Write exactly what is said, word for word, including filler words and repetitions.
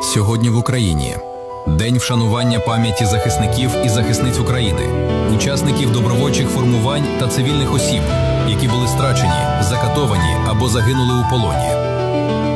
Сьогодні в Україні День вшанування пам'яті захисників і захисниць України, учасників добровольчих формувань та цивільних осіб, які були страчені, закатовані або загинули у полоні.